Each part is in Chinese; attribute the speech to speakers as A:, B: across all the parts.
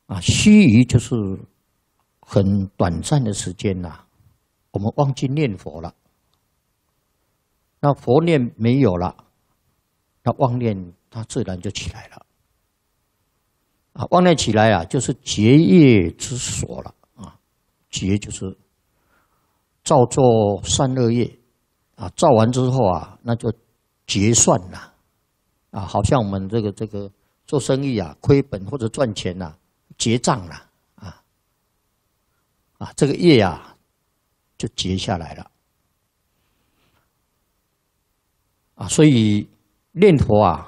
A: 须臾就是很短暂的时间呐，我们忘记念佛了，那佛念没有了，那妄念它自然就起来了。妄念起来就是结业之所了结就是造作善恶业造完之后那就结算了好像我们这个做生意亏本或者赚钱结账了这个业就结下来了所以念佛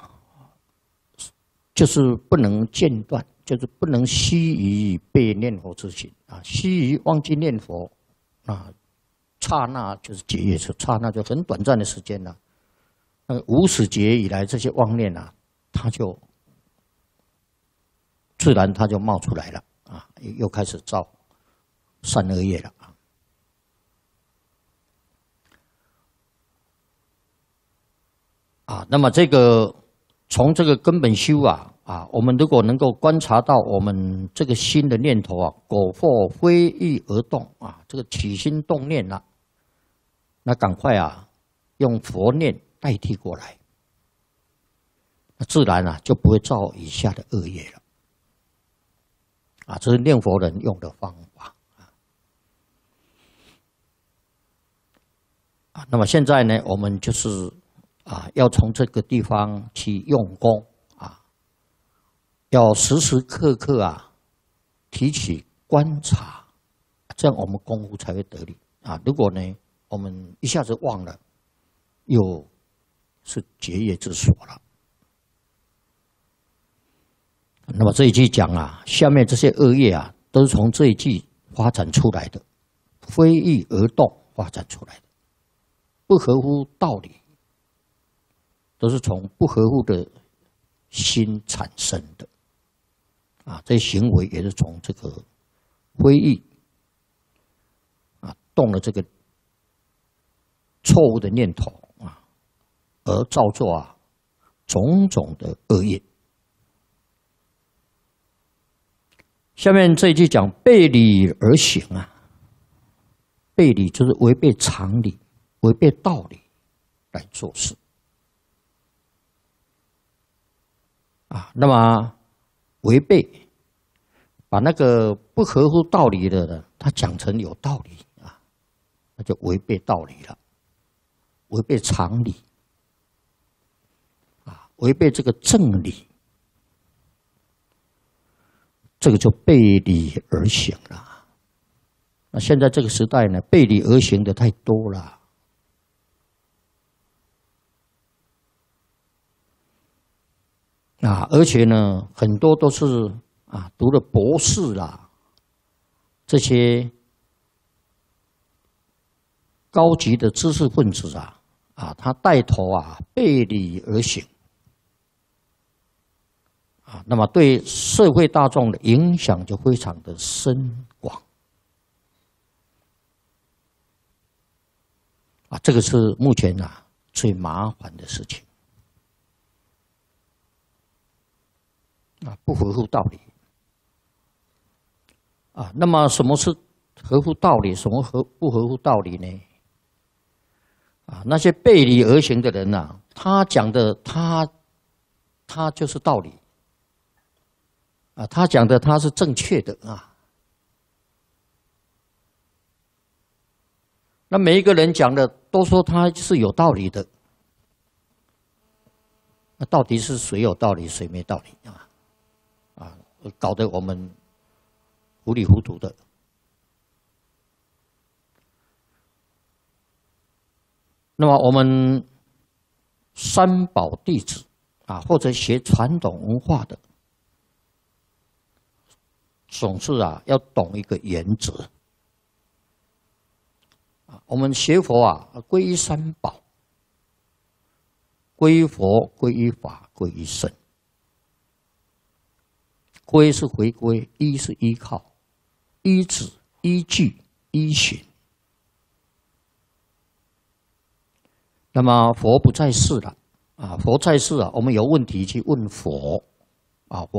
A: 就是不能间断，就是不能须臾被念佛之心须臾忘记念佛刹那就是结业，刹那就很短暂的时间了。无始劫以来这些妄念它就自然它就冒出来了又开始造善恶业了那么这个从这个根本修我们如果能够观察到我们这个心的念头果或非欲而动这个起心动念那赶快用佛念代替过来，那自然就不会造以下的恶业了这是念佛人用的方法那么现在呢，我们就是要从这个地方去用功要时时刻刻提起观察，这样我们功夫才会得力如果呢我们一下子忘了，又是结业之所了。那么这一句讲下面这些恶业都是从这一句发展出来的，非欲而动发展出来的，不合乎道理，都是从不合乎的心产生的这些行为也是从这个非欲动了这个错误的念头而造作种种的恶业。下面这一句讲背理而行背理就是违背常理、违背道理来做事那么违背，把那个不合乎道理的人，他讲成有道理那就违背道理了，违背常理违背这个正理，这个就背理而行了。那现在这个时代呢，背理而行的太多了而且呢，很多都是读了博士这些高级的知识分子他带头背理而行那么对社会大众的影响就非常的深广这个是目前最麻烦的事情不合乎道理那么什么是合乎道理，什么不合乎道理呢？那些背理而行的人他讲的他就是道理他讲的他是正确的那每一个人讲的都说他是有道理的，那到底是谁有道理，谁没道理搞得我们糊里糊涂的。那么我们三宝弟子或者学传统文化的，总是要懂一个原则我们学佛皈依三宝，皈依佛，皈依法，皈依僧。皈是回归，依是依靠，依止、依据、依循。那么佛不在世了佛在世我们有问题去问佛佛